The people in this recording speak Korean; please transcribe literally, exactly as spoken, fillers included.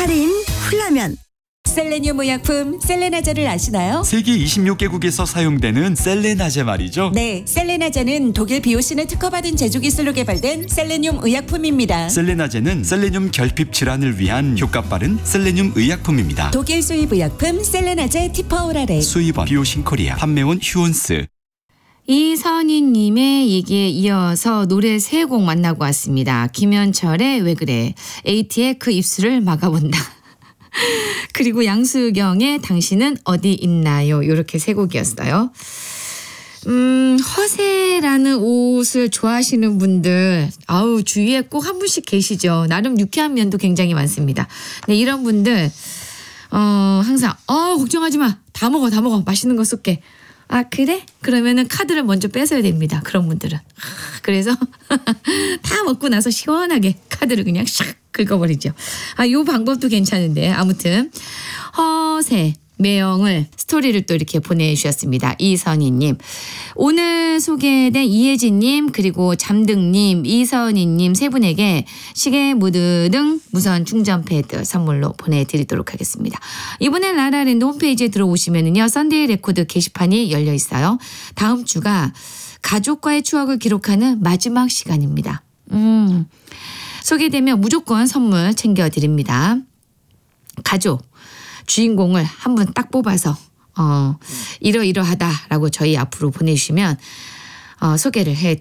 할인 훌라면. 셀레늄 의약품 셀레나제를 아시나요? 세계 이십육 개국에서 사용되는 셀레나제 말이죠. 네, 셀레나제는 독일 비오신을 특허받은 제조 기술로 개발된 셀레늄 의약품입니다. 셀레나제는 셀레늄 결핍 질환을 위한 효과 빠른 셀레늄 의약품입니다. 독일 수입 의약품 셀레나제 티퍼오랄에 수입원 비오신 코리아, 판매원 휴온스. 이선희님의 얘기에 이어서 노래 세 곡 만나고 왔습니다. 김현철의 왜 그래, 에이티의 그 입술을 막아본다. 그리고 양수경의 당신은 어디 있나요? 이렇게 세 곡이었어요. 음, 허세라는 옷을 좋아하시는 분들, 아우, 주위에 꼭 한 분씩 계시죠. 나름 유쾌한 면도 굉장히 많습니다. 네, 이런 분들, 어, 항상, 어, 걱정하지 마. 다 먹어, 다 먹어. 맛있는 거 쏠게. 아, 그래? 그러면은 카드를 먼저 뺏어야 됩니다. 그런 분들은. 그래서 다 먹고 나서 시원하게 카드를 그냥 샥 긁어버리죠. 아, 요 방법도 괜찮은데. 아무튼 허세, 매형을 스토리를 또 이렇게 보내주셨습니다. 이선희님. 오늘 소개된 이혜진님, 그리고 잠등님, 이선희님 세 분에게 시계, 무드 등 무선 충전 패드 선물로 보내드리도록 하겠습니다. 이번에 라라랜드 홈페이지에 들어오시면은요, 썬데이 레코드 게시판이 열려 있어요. 다음 주가 가족과의 추억을 기록하는 마지막 시간입니다. 음, 소개되면 무조건 선물 챙겨드립니다. 가족. 주인공을 한 분 딱 뽑아서 어, 이러이러하다라고 저희 앞으로 보내주시면 어, 소개를 해